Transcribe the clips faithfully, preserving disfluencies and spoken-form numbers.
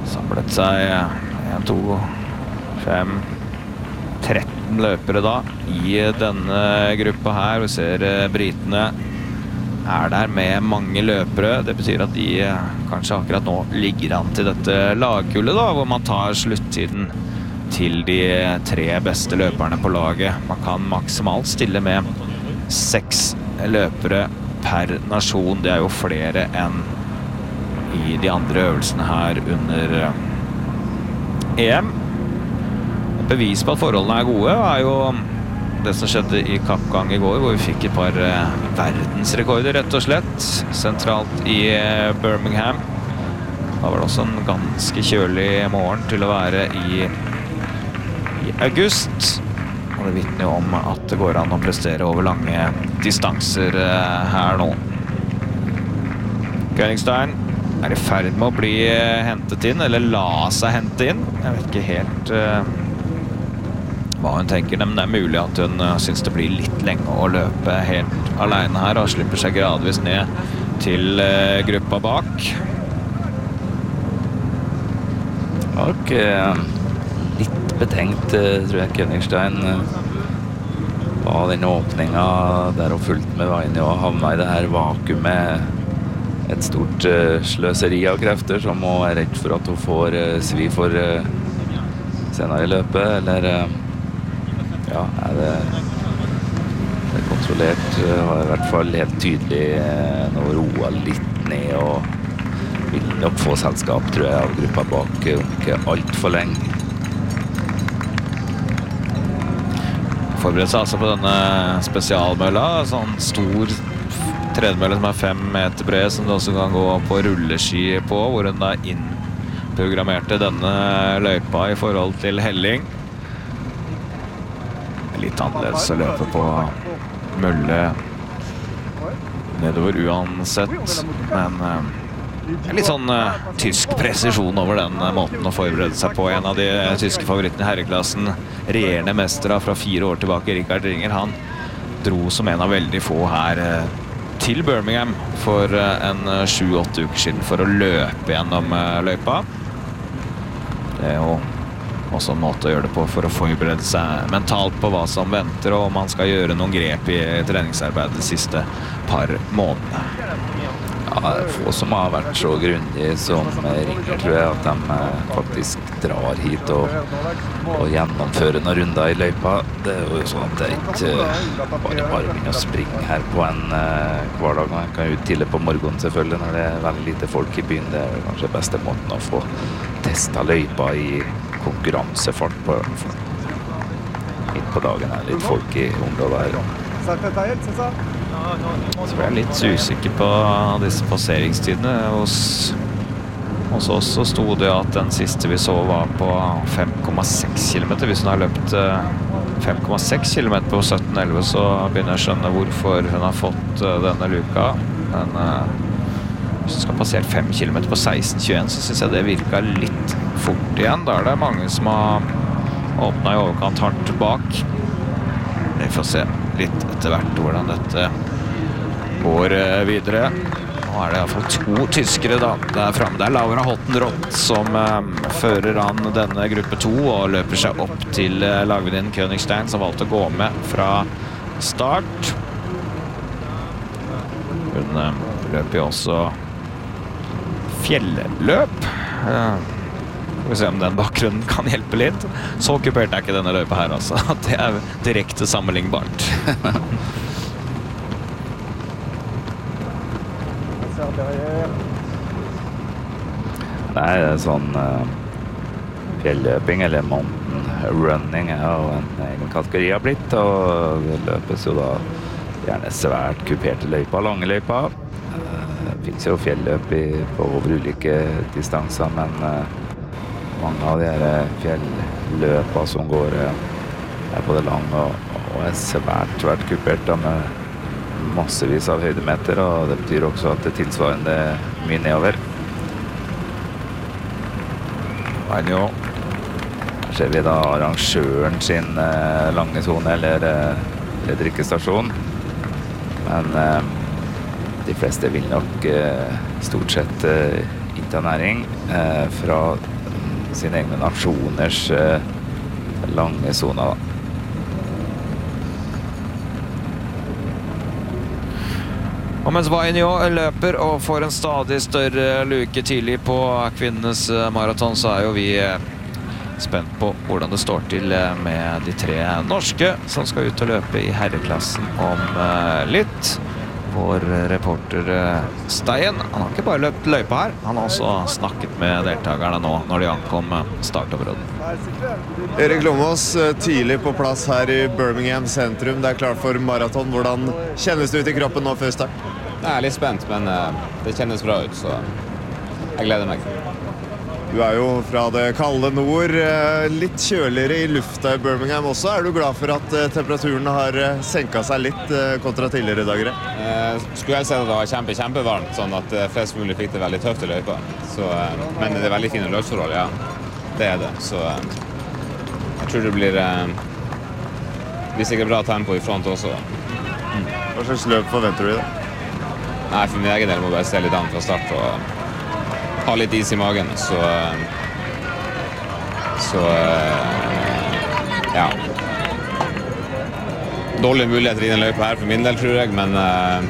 samlet seg en, to, fem, tretten løpere da i denne gruppa her. Vi ser britene er der med mange løpere. Det betyr at de kanskje akkurat nå ligger an til dette lagkullet da, hvor man tar sluttiden til de tre beste løperne på laget. Man kan maksimalt stille med seks løpere per nasjon. Det er jo flere enn i de andre øvelsene her under E M. Et bevis på at forholdene er gode er jo det som skjedde i kappgang i går, hvor vi fikk et par verdensrekorder rett og slett, sentralt i Birmingham. Da var det også en ganske kjølig morgen til å være i, i august. Og det vitner jo om at det går an å prestere over lange distanser her nå. Koenigstein er i ferd med å bli hentet inn, eller la seg hente inn. Jeg vet ikke helt uh, hva hun tenker, men det er mulig at hun uh, synes det blir litt lenge å løpe helt alene her, og slipper seg gradvis ned til uh, gruppa bak. Og uh, litt betenkt, uh, tror jeg Koenigstein uh, var den åpningen der hun fulgte med veien og havnet i det her vakuumet. Et stort uh, sløseri av krefter som hun er redd for at hun får uh, svi for uh, senere i løpet, eller uh, ja, er det, det er kontrollert, uh, var i hvert fall helt tydelig uh, når hun roer litt ned og vil nok få selskap, tror jeg, av gruppa bak, uh, ikke alt for lenge. Forberedt seg altså på denne spesialmølla, sånn stor tredemølle som er fem meter bred, som du også kan gå på rulleski på, hvor hun da innprogrammerte denne løypa i forhold til helling. Litt annerledes å løpe på mølle nedover uansett, men uh, litt sånn uh, tysk presisjon over den uh, måten å forberede seg på. En av de uh, tyske favorittene i herreklassen, regjerende mestere fra fire år tilbake, Richard Ringer, han dro som en av veldig få her uh, til Birmingham for en sju-åtte uker siden for å løpe gjennom løypa. Det er jo også en måte å gjøre det på for å forberede seg mentalt på hva som venter, og om man skal gjøre noen grep i treningsarbeidet de siste par månedene. Ja, det er få som har vært så grundig som Ringer, tror jeg, at de faktisk drar hit og, og gjennomfører noen runder i løypa. Det er jo sånn at det ikke bare bare begynner å springe her på en uh, hverdag. Man kan jo tidlig på morgenen selvfølgelig når det er veldig lite folk i byen. Det er kanskje beste måten å få testet løypa i konkurransefart på. Midt på dagen er litt folk i området her. Så ble jeg litt usikker på disse passeringstidene. Hos, hos oss så sto det at den siste vi så var på fem komma seks kilometer. Hvis hun har løpt fem komma seks kilometer på sytten elleve, så begynner jeg å skjønne hvorfor hun har fått denne luka. Men hvis hun skal passere fem kilometer på seksten tjueen, så synes jeg det virket litt fort igjen. Da er det mange som har åpnet i overkant hardt bak. Vi får se litt etter hvert hvordan dette går videre. Nå er det i hvert fall to tyskere da. Der fremme, det er Laura Hottenrott som um, fører an denne gruppe to og løper seg opp til uh, lagvenninnen Koenigstein, som valgte å gå med fra start. Hun um, løper jo også fjelløp. Uh, Skal vi se om den bakgrunnen kan hjelpe litt. Så okkupert er ikke denne løypa her, altså. Det er direkte sammenlignbart. Nei, det er sånn uh, fjelløping eller mountain running er jo en egen kategori har blitt, og det løpes jo da gjerne svært kuperte løypa, lange løypa. Uh, det finnes jo fjelløp i, på over ulike distanser, men uh, mange av de her fjelløpa som går er både lang og, og er svært, svært kupert da, med massevis av høydemeter, og det betyr også at det tilsvarende mye nedover. Her ser vi da arrangøren sin eh, lange zone eller, eh, eller drikkestasjon, men eh, de fleste vil nok eh, stort sett eh, innta næring eh, fra sine egne nasjoners eh, lange zona da. Og mens Vainio løper og får en stadig større luke tidlig på kvinnenes maraton, så er jo vi spent på hvordan det står til med de tre norske som skal ut og løpe i herreklassen om litt. Vår reporter Stein, han har ikke bare løpt løypa her, han har også snakket med deltakerne nå når de ankom startområdet. Erik Lomås, tidlig på plass her i Birmingham sentrum. Det er klart for maraton. Hvordan kjennes det ut i kroppen nå før start? Jeg er litt spent, men det kjennes bra ut, så jeg gleder meg. Du er jo fra det kalde nord, litt kjøligere i lufta i Birmingham også. Er du glad for at temperaturen har senket seg litt kontra tidligere dager? Eh, skulle jeg si at det var kjempe, kjempevarmt, sånn at flest mulig fikk det veldig tøft i løypa. Så, men det er veldig fine løpsforhold, ja. Det er det. Så jeg tror det blir, blir sikkert bra tempo i front også. Mm. Hva slags løp forventer du i det? Nei, for min egen del må jeg bare se litt an fra start og ha litt is i magen, så så ja dårlige muligheter i den løypa her for min del, tror jeg, men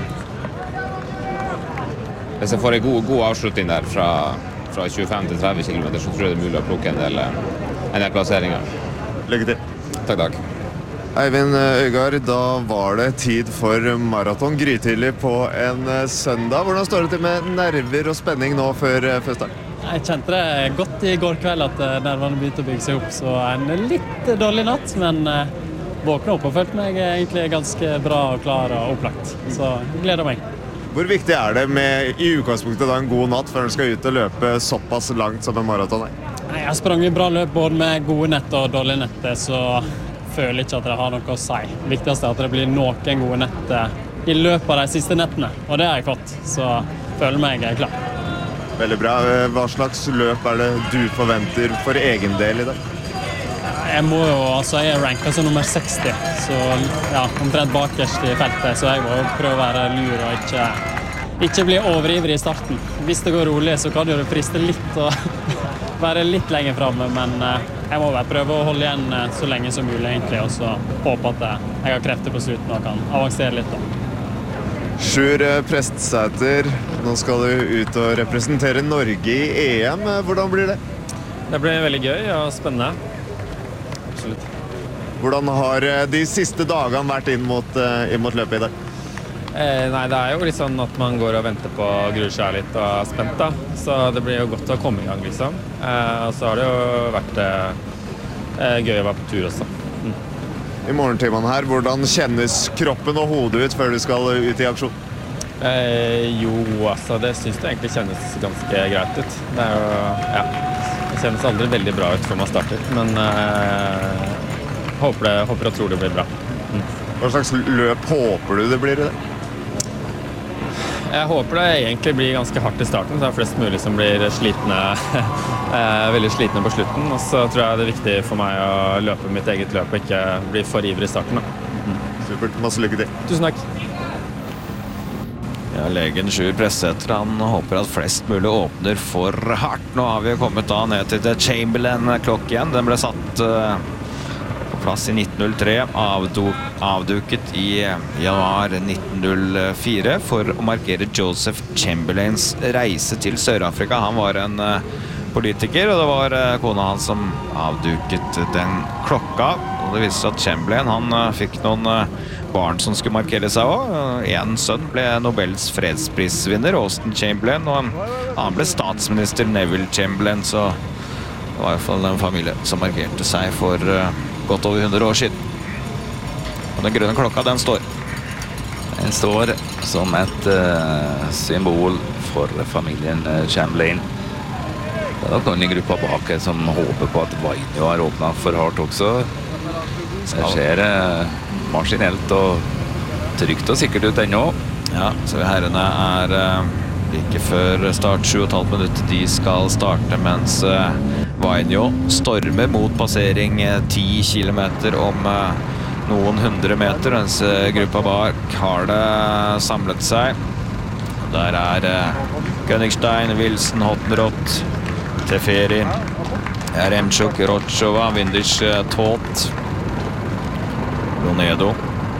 hvis jeg får en god, god avslutning der fra, fra tjuefem til tretti kilometer, så tror jeg det er mulig å plukke en del, en del plasseringer. Lykke til. Takk, takk. Eivind Øygard, da var det tid for maraton grytidlig på en søndag. Hvordan står det til med nerver og spenning nå før, før start? Jeg kjente det godt i går kveld at nervene begynte å bygge seg opp, så en litt dårlig natt, men våknet opp og følte meg egentlig ganske bra og klar og opplagt, så jeg gleder meg. Hvor viktig er det med i utgangspunktet da en god natt før du skal ut og løpe såpass langt som en maraton er? Jeg har sprunget bra løp både med gode nett og dårlige nett, så føler ikke at det har noe å si. Det viktigste er at det blir noen gode nett i løpet av de siste nettene, og det har jeg fått, så føler meg klar. Veldig bra. Hva slags løp er det du forventer for egen del i dag? Jeg må jo, altså jeg er ranket som nummer seksti, så ja, omtrent bakerst i feltet, så jeg må prøve å være lur og ikke, ikke bli overivrig i starten. Hvis det går rolig, så kan det jo friste litt å være litt lenger fremme, men jeg må bare prøve å holde igjen så lenge som mulig egentlig, og så håpe at jeg har krefter på slutten og kan avansere litt da. Sjur Prestsæter, nå skal du ut og representere Norge i E M. Hvordan blir det? Det blir veldig gøy og spennende. Absolutt. Hvordan har de siste dagene vært inn mot, inn mot løpet i dag? Eh, nei, det er jo litt sånn at man går og venter på og gruer seg litt og er spent da. Så det blir jo godt å komme i gang liksom. Eh, og så har det jo vært eh, gøy å være på tur også. Mm. I morgentimene her, hvordan kjennes kroppen og hodet ut før du skal ut i aksjon? Eh, jo, altså det synes jeg egentlig kjennes ganske greit ut. Det er jo, ja, det kjennes aldri veldig bra ut før man starter, men eh, håper, det, håper og tror det blir bra. Mm. Hva slags løp håper du det blir i det? Jeg håper det egentlig blir ganske hardt i starten, så det er flest mulig som blir slitne, veldig slitne på slutten. Og så tror jeg det er viktig for meg å løpe mitt eget løp og ikke bli for ivrig i starten. Mm. Supert, masse lykke til. Tusen takk. Ja, legen Sjur Prestsæter, han håper at flest mulig åpner for hardt. Nå har vi kommet da ned til The Chamberlain-klokk igjen. Den ble satt uh, på plass i nitten null tre, avduk, avduket i januar nitten null fire for å markere Joseph Chamberlains reise til Sør-Afrika. Han var en uh, politiker, og det var uh, kona hans som avduket den klokka. Og det viste seg at Chamberlain, han uh, fikk noen uh, barn som skulle markere seg også. En sønn ble Nobels fredsprisvinner, Austin Chamberlain, og en annen ble statsminister Neville Chamberlain, så det var i hvert fall en familie som markerte seg for uh, godt over hundre år siden. Og den grønne klokka, den står. Den står som et uh, symbol for familien Chamberlain. Det er nok noen i gruppa bak som håper på at Vainio har åpnet for hardt også. Det ser uh, maskinelt og trygt og sikkert ut ennå. Ja, så herrene er uh, like før start, sju og et halvt minutt. De skal starte, mens uh, Vainio stormer mot passering uh, ti kilometer om uh, noen hundre meter, mens uh, gruppa bak har det samlet seg. Der er uh, Königsstein, Wilson, Hottenrott, Teferi, Remchuk, Rochova, Windisch, Tåt, Lonedo.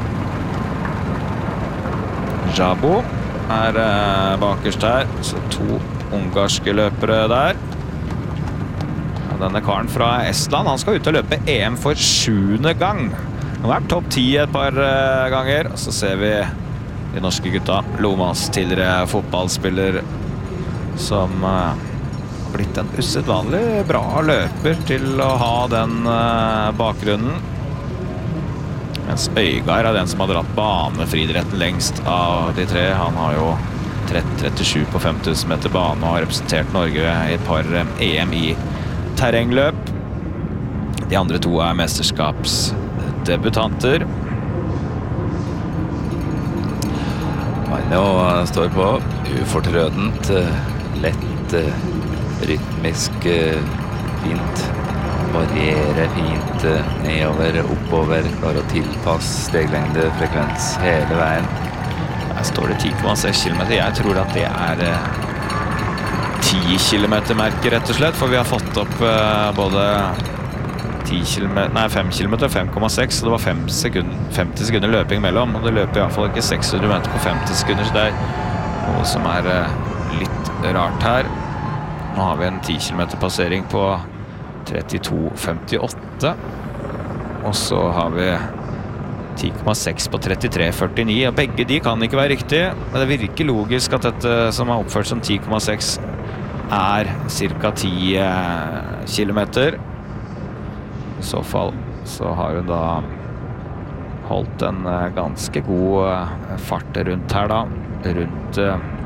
Jabo er eh, bakerst her, så to ungarske løpere der. Ja, denne karen fra Estland, han skal ut og løpe E M for sjuende gang. Han har vært topp ti et par eh, ganger, og så ser vi de norske gutta. Lomas, tidligere fotballspiller, som eh, blitt en usedvanlig bra løper til å ha den uh, bakgrunnen. Mens Øygard er den som har dratt banefridretten lengst av de tre. Han har jo tretti trettisju på fem tusen meter bane og har representert Norge i et par E M i terrengløp. De andre to er mesterskapsdebutanter. Vainio står på ufortrødent, lett, rytmisk, fint, varierer fint nedover, oppover, klarer å tilpasse steglengde, frekvens hele veien. Her står det ti komma seks kilometer. Jeg tror at det er ti kilometer merker rett og slett, for vi har fått opp uh, både ti kilometer, nei, fem kilometer og fem komma seks, så det var fem sekunder, femti sekunder løping mellom, og det løper i hvert fall ikke seks hundre meter på femti sekunder, så det er noe som er uh, litt rart her. Nå har vi en ti kilometer passering på trettito femtiåtte, og så har vi ti komma seks på trettitre førtini, og begge de kan ikke være riktige, men det virker logisk at dette som er oppført som ti komma seks er cirka ti kilometer. I så fall så har hun da holdt en ganske god fart rundt her da, rundt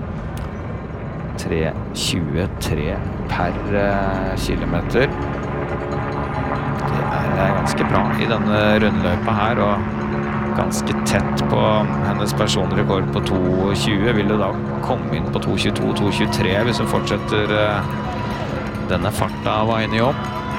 tre tjuetre per kilometer. Det er ganske bra i denne rundløypa her, og ganske tett på hennes personrekord på to tjue. Vil jo da komme inn på to tjueto to tjuetre hvis hun fortsetter denne farta av Vainio.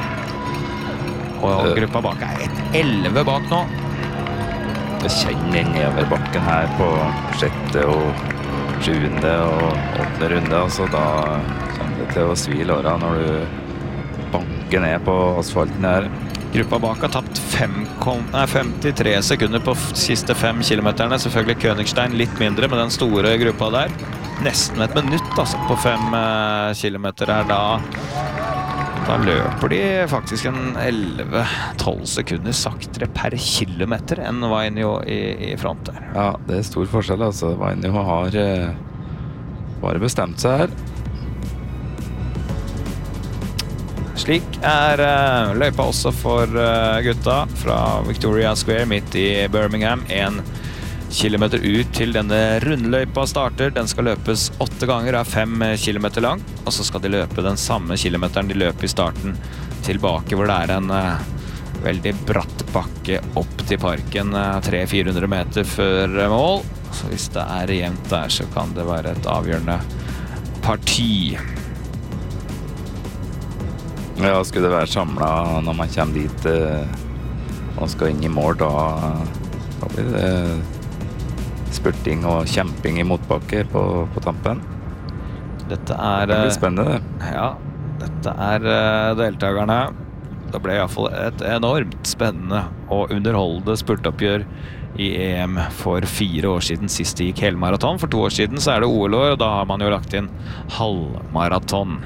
Og gruppa bak er ett elleve bak nå. Jeg kjenner nedover bakken her på sjette og sjuende og åttende runde, altså da kommer det til å svi i låra når du banker ned på asfalten her. Gruppa bak har tapt femtitre sekunder på siste fem kilometerne. Selvfølgelig Königstein litt mindre med den store gruppa der. Nesten et minutt altså, på fem kilometer her. Da, da løper de faktisk en elleve tolv sekunder saktere per kilometer enn Vainio i, i front der. Ja, det er stor forskjell. Altså. Vainio har eh, bare bestemt seg her. Slik er uh, løypa også for uh, gutta fra Victoria Square midt i Birmingham. En kilometer ut til denne rundløypa starter. Den skal løpes åtte ganger, er fem kilometer lang. Og så skal de løpe den samme kilometeren de løper i starten tilbake, hvor det er en uh, veldig bratt bakke opp til parken. Uh, tre til fire hundre meter før mål. Så hvis det er jevnt der, så kan det være et avgjørende parti. Ja, skulle det være samlet når man kommer dit eh, og skal inn i mål, da, da blir det spurting og kjemping i motbakke på, på tampen. Dette er... Det blir spennende. Ja, dette er uh, deltakerne. Det ble i hvert fall et enormt spennende og underholdende spurtoppgjør i E M for fire år siden. Sist det gikk helmaraton. For to år siden så er det O L-år, og da har man jo lagt inn halvmaraton.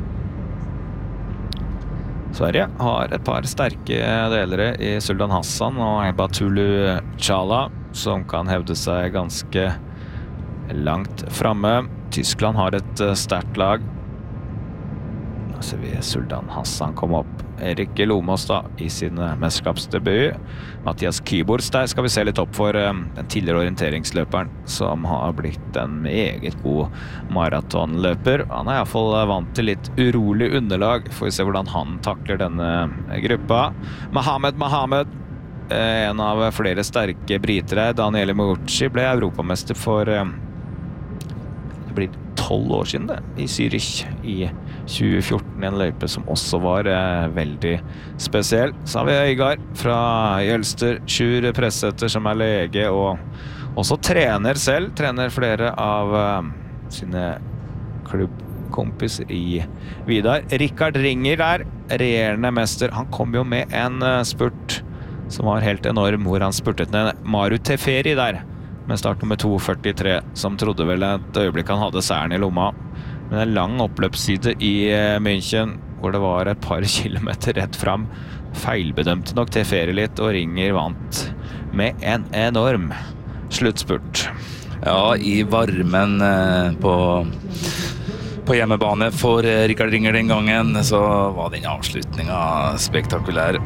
Sverige har et par sterke delere i Sultan Hassan og Batulu Chala, som kan hevde seg ganske langt fremme. Tyskland har et sterkt lag. Da ser vi Sultan Hassan komme opp. Erik Lomas da, i sin mesterskapsdebut. Mathias Kyborgs der skal vi se litt opp for um, den tidligere orienteringsløperen, som har blitt en meget god maratonløper. Han er i hvert fall vant til litt urolig underlag. Får vi se hvordan han takler denne gruppa. Mohamed Mohamed, en av flere sterke briter her. Daniele Moucci ble europamester for um, det blir tolv år siden det, i Zürich i tjue fjorten, en løype som også var eh, veldig spesiell. Så har vi Øygard fra Jølster, Sjur Pressetter som er lege og også trener selv, trener flere av eh, sine klubb, kompis i Vidar. Rikard Ringer der, regjerende mester. Han kom jo med en spurt som var helt enorm, hvor han spurtet ned Maru Teferi der, med start nummer to førtitre, som trodde vel et øyeblikk han hadde særen i lomma. Men en lang oppløpsside i München, hvor det var et par kilometer rett fram, feilbedømte nok Teferi litt, og Ringer vant med en enorm sluttspurt. Ja, i varmen eh, på, på hjemmebane for eh, Rikard Ringer den gangen, så var den avslutningen spektakulær.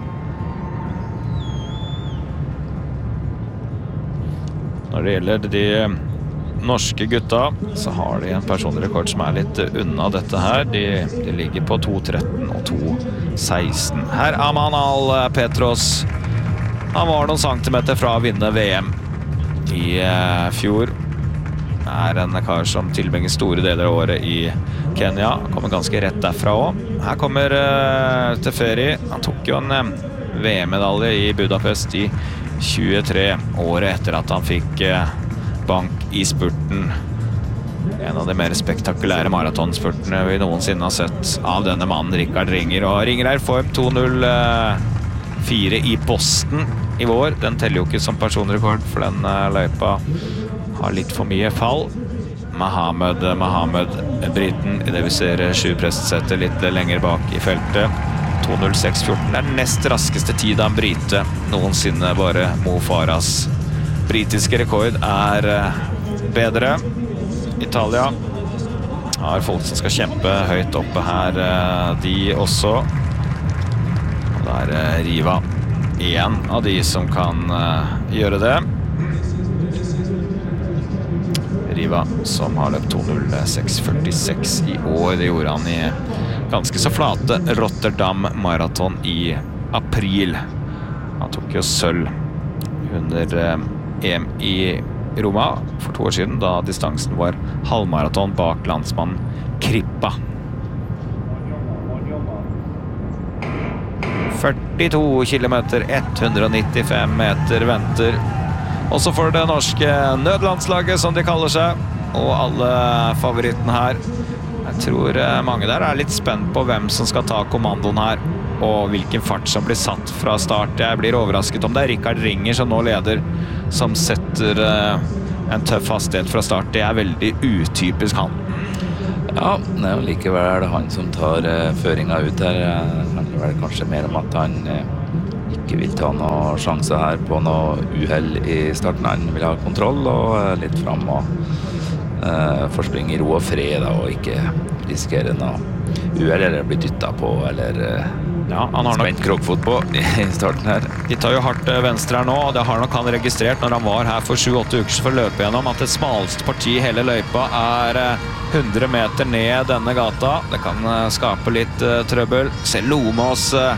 Når det gjelder de norske gutta, så har de en personlig rekord som er litt unna dette her. De, de ligger på to tretten og to seksten. Her er Amanal Petros. Han var noen centimeter fra å vinne V M i eh, fjor. Er en kar som tilbringer store deler av året i Kenya. Han kommer ganske rett derfra også. Her kommer eh, Teferi. Han tok jo en eh, V M-medalje i Budapest i tjuetre, året etter at han fikk eh, bank i spurten. En av de mer spektakulære maratonspurtene vi noensinne har sett av denne mannen, Rikard Ringer. Og Ringer er form to null fire i Boston i vår. Den teller jo ikke som personrekord, for den eh, løypa har litt for mye fall. Mohammed, Mohammed, Briten, det vi ser sju prestsetter litt lenger bak i feltet. to null seks fjorten er den nest raskeste tid av en brite noensinne, bare Mo Farahs britiske rekord er bedre. Italia har folk som skal kjempe høyt oppe her, de også. Og det er Riva, en av de som kan gjøre det. Riva, som har løpt to null seks førtiseks i år. Det gjorde han i ganske så flate Rotterdam Marathon i april. Han tok jo sølv under E M i Roma for to år siden, da distansen var halvmaraton bak landsmannen Krippa. førtito kilometer, ett hundre nittifem meter venter. Også for det norske nødlandslaget, som de kaller seg, og alle favorittene her. Jeg tror mange der er litt spent på hvem som skal ta kommandoen her, og hvilken fart som blir satt fra start. Jeg blir overrasket om det er Rikard Ringer som nå leder, som setter en tøff hastighet fra start. Det er veldig utypisk han. Ja, det er jo likevel han som tar føringen ut her. Det handler vel kanskje mer om at han ikke vil ta noen sjanser her på noe uheld i starten. Han vil ha kontroll og litt frem og uh, forspringe i ro og fred da, og ikke risikere noe uheld eller bli dyttet på eller uh, ja, han har spent krokfot på i starten her. De tar jo hardt venstre her nå, og det har nok han registrert når han var her for sju åtte uker for å løpe gjennom, at det smaleste parti i hele løypa er hundre meter ned denne gata. Det kan skape litt uh, trøbbel. Se Lomos uh,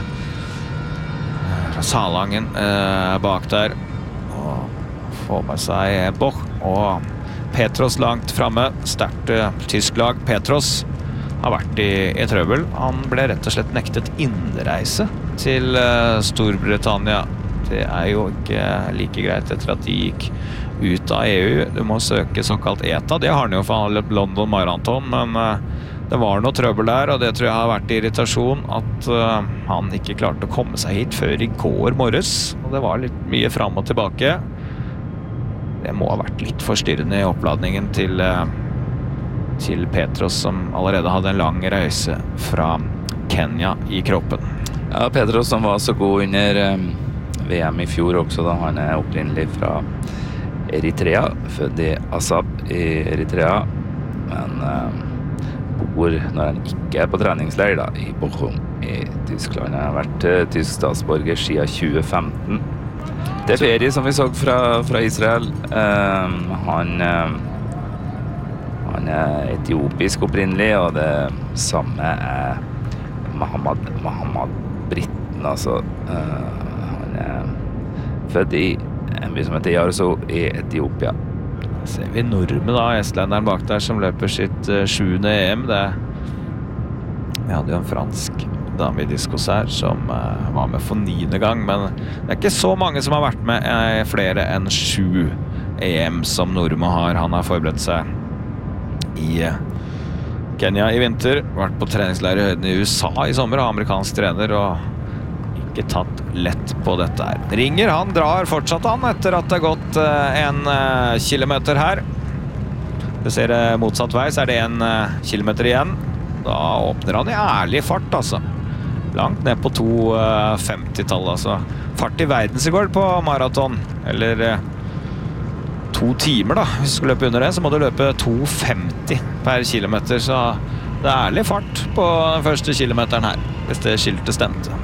Salangen eh, bak der, og får med seg Boch og Petros langt fremme. Sterkt eh, tysk lag. Petros har vært i, i trøbbel. Han ble rett og slett nektet innreise til eh, Storbritannia. Det er jo ikke like greit etter at de gikk ut av E U. Du må søke såkalt E T A. Det har han jo, for han har løpt London Marathon, men eh, det var noe trøbbel der, og det tror jeg har vært irritasjon at uh, han ikke klarte å komme seg hit før i går morges. Og det var litt mye frem og tilbake. Det må ha vært litt forstyrrende i oppladningen til, uh, til Petros, som allerede hadde en lang reise fra Kenya i kroppen. Ja, Petros som var så god under um, V M i fjor også, da han er opprinnelig fra Eritrea, født i Assab i Eritrea, men um, bor når han ikke er på treningsleir da, i Bochum i Tyskland. Han har vært uh, tysk statsborger siden tjue femten. Det er ferie som vi så fra, fra Israel. Um, han, um, han er etiopisk opprinnelig, og det samme er Mohammed, Mohammed Britten, altså. Uh, han er født i en by som heter Yarso i Etiopia. Ser vi nordmenn da, estlenderen bak der som løper sitt uh, sjuende E M. Det, vi hadde jo en fransk dame i diskos her som uh, var med for niende gang, men det er ikke så mange som har vært med uh, flere enn sju E M som nordmenn har. Han har forberedt seg i uh, Kenya i vinter, vært på treningsleir i høyden i U S A i sommer, og amerikansk trener, og ikke tatt lett på dette her. Ringer, han drar fortsatt han etter at det har gått en kilometer her. Det ser motsatt vei, så er det en kilometer igjen. Da åpner han i ærlig fart, altså. Langt ned på to femti-tall, altså. Fart i verdensrekord på maraton, eller to timer da. Hvis du skal løpe under det, så må du løpe to femti per kilometer, så det er ærlig fart på den første kilometeren her, hvis det skiltet stemte.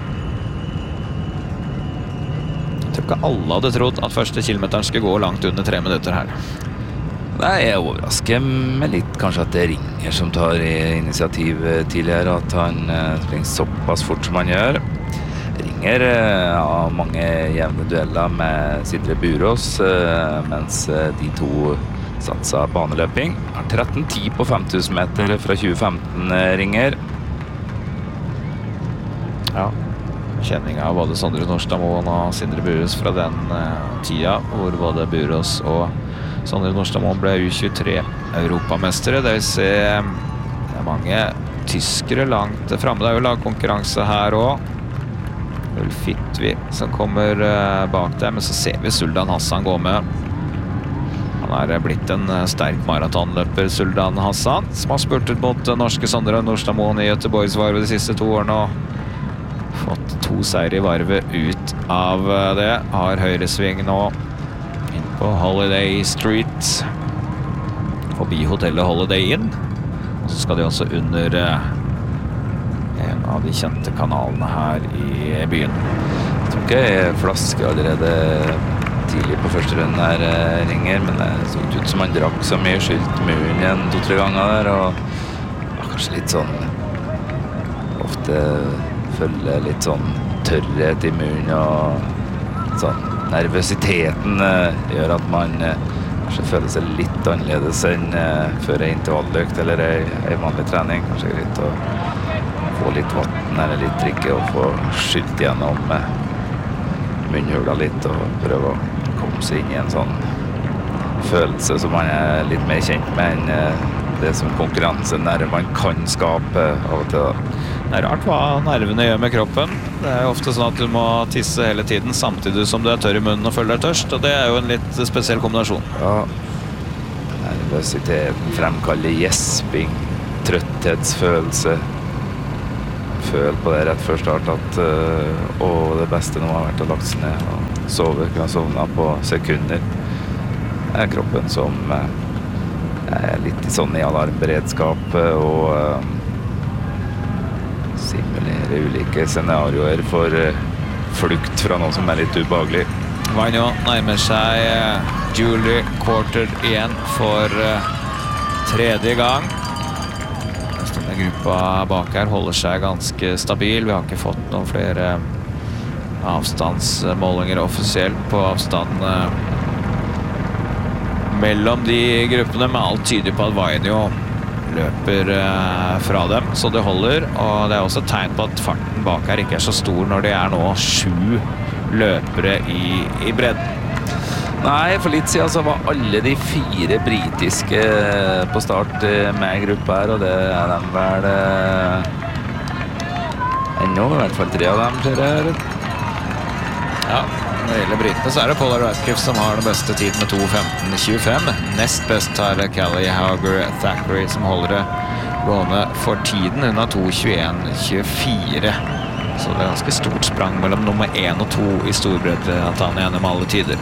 Jeg tror ikke alle hadde trodd at første kilometeren skulle gå langt under tre minutter her. Nei, jeg overrasker meg litt kanskje at det Ringer som tar initiativ tidligere, at han springer såpass fort som han gjør. Ringer har mange jevne dueller med Sindre Burås, mens de to satser baneløping. Har tretten ti på fem tusen meter fra tjue femten, Ringer. Ja, kjenning av både Sondre Nordstadmoen og Sindre Burås fra den tida, hvor både Burås og Sondre Nordstadmoen ble U tjuetre europamestere. Det vil si det er mange tyskere langt fremme. Det er jo lagkonkurranse her også. Ulf Fitvi som kommer bak der, men så ser vi Suldan Hassan gå med. Han er blitt en sterk maratonløper, Suldan Hassan, som har spurtet mot norske Sondre Nordstadmoen i Göteborgsvarvet de siste to årene, og fått to seier i varvet ut av det. Har høyresving nå inn på Holiday Street, forbi hotellet Holiday Inn, og så skal de også under en av de kjente kanalene her i byen. Jeg tror ikke jeg flasker allerede tidlig på første runden her, Ringer, men det så ut som han drakk så mye, skylt munnen igjen to-tre ganger der, og var kanskje litt sånn, ofte følger litt sånn tørrhet i munnen, og sånn nervøsiteten gjør at man kanskje føler seg litt annerledes enn før en intervalløkt eller en vanlig trening. Kanskje greit å få litt vatten eller litt drikke og få skylt gjennom munnhula litt og prøve å komme seg inn i en sånn følelse som man er litt mer kjent med enn det som konkurransenervene kan skape av og til. Det er rart hva nervene gjør med kroppen. Det er jo ofte sånn at du må tisse hele tiden samtidig som du er tørr i munnen og føler deg tørst, og det er jo en litt spesiell kombinasjon. Ja, nervøsiteten fremkaller gjesping, trøtthetsfølelse. Føl på det rett før start at uh, å, det beste nå har vært å lagt seg ned og sove, kunne sovne på sekunder. Det er kroppen som uh, er litt sånn i alarmberedskap og uh, simulerer ulike scenarioer for uh, flukt fra noe som er litt ubehagelig. Vainio nærmer seg uh, Julie Quarter igjen for uh, tredje gang. Denne gruppa bak her holder seg ganske stabil. Vi har ikke fått noen flere avstandsmålinger offisielt på avstanden mellom de gruppene, men alt tyder på at Vainio løper fra dem, så det holder. Og det er også et tegn på at farten bak her ikke er så stor når det er nå sju løpere i, i bredden. Nei, for litt siden så var alle de fire britiske på start med gruppa her, og det er de vel ennå, i hvert fall tre av dem, ser jeg her. Ja, når det gjelder britene så er det Paula Radcliffe som har den beste tiden med to femten tjuefem. Nest best har Callie Hauger Thackeray som holder det gående for tiden. Hun har to tjueen tjuefire. Så det er ganske stort sprang mellom nummer én og to i Storbritannia gjennom alle tider.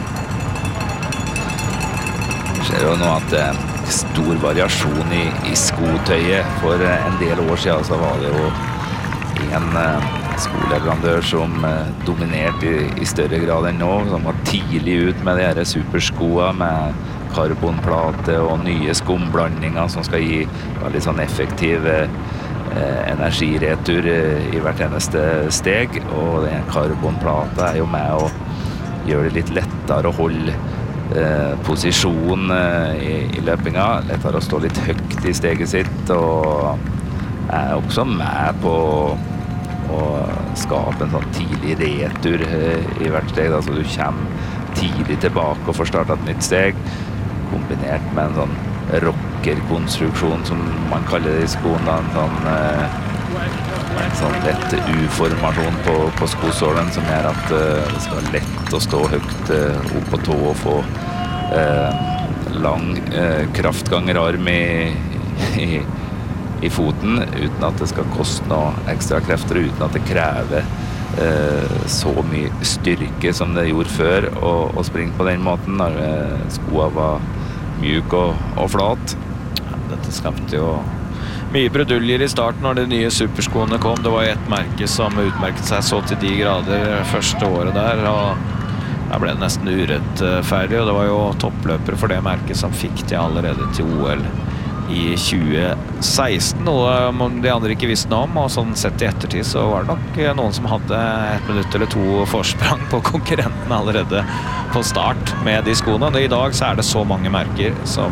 Det ser jo nå at det er stor variasjon i, i skotøyet. For en del år siden så var det jo en uh, skoleverandør som uh, dominerte i, i større grad enn nå, som var tidlig ut med de her superskoene med karbonplate og nye skumblandinger som skal gi veldig sånn effektiv uh, energiretur uh, i hvert eneste steg. Og den karbonplata er jo med å gjøre det litt lettere å holde Eh, posisjon eh, i, i løpinga, lettere å stå litt høyt i steget sitt, og er også med på å skape en sånn tidlig retur eh, i hvert steg, altså du kommer tidlig tilbake og får startet et nytt steg, kombinert med en sånn rockerkonstruksjon, som man kaller det i skoen. Da. En sånn, eh, en sånn lett U-formasjon på, på skosålen som gjør at eh, det skal være lett å stå høyt eh, opp på tå og få eh, lang eh, kraftgangerarm i, i, i foten, uten at det skal koste noe ekstra krefter, uten at det krever eh, så mye styrke som det gjorde før å, å springe på den måten, når eh, skoene var mjuk og, og flat. Dette skapte jo mye bruduljer i starten når de nye superskoene kom. Det var et merke som utmerket seg så til de grader første året der, og der ble det nesten urettferdig, og det var jo toppløpere for det merket som fikk de allerede til O L i tjue seksten, noe de andre ikke visste noe om, og sånn sett i ettertid så var det nok noen som hadde et minutt eller to forsprang på konkurrenten allerede på start med de skoene. Og i dag så er det så mange merker som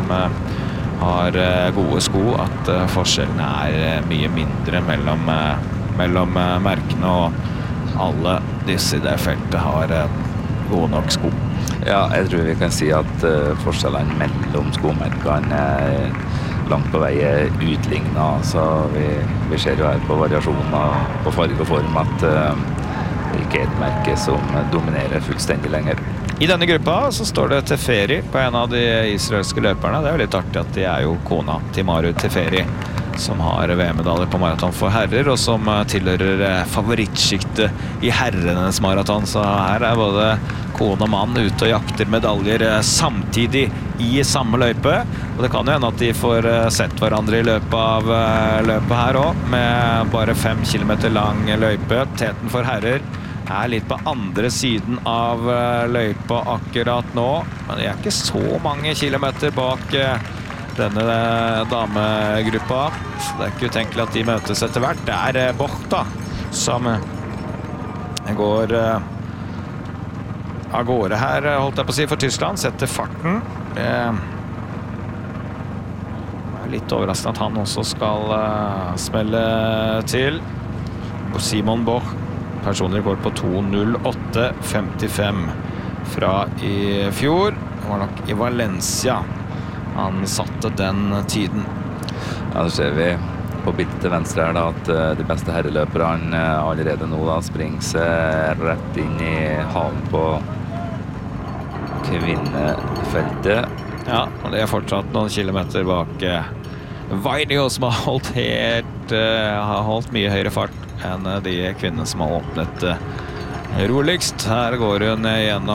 har gode sko at forskjellene er mye mindre mellom, mellom merkene, og alle disse i det feltet har gode nok sko. Ja, jeg tror vi kan si at uh, forskjellene mellom skomerkene er langt på vei utlignet, så vi, vi ser jo her på variasjoner på farge og form at uh, det ikke er et merke som dominerer fullstendig lenger. I denne gruppa så står det Teferi på en av de israelske løperne. Det er jo litt artig at de er jo kona til Maru Teferi, som har V M-medaljer på maraton for herrer, og som tilhører favorittskiktet i herrenes maraton. Så her er både kone og mann ute og jakter medaljer samtidig i samme løype. Og det kan jo hende at de får sett hverandre i løpet av løpet her også, med bare fem kilometer lang løype. Teten for herrer er litt på andre siden av løypa akkurat nå, men det er ikke så mange kilometer bak denne damegruppa, så det er ikke utenkelig at de møtes etter hvert. Det er Boch da, som går av gårde her, holdt jeg på å si, for Tyskland, setter farten. Det er litt overraskende at han også skal smelle til. Simon Boch, personlig rekord på to null åtte femtifem fra i fjor. Det var nok i Valencia han satte den tiden. Ja, det ser vi på bildet til venstre her da, at de beste herreløperne allerede nå da springer seg rett inn i halen på kvinnefeltet. Ja, og det er fortsatt noen kilometer bak Vainio, som har holdt helt har holdt mye høyere fart enn de kvinnene som har åpnet roligst. Her går hun gjennom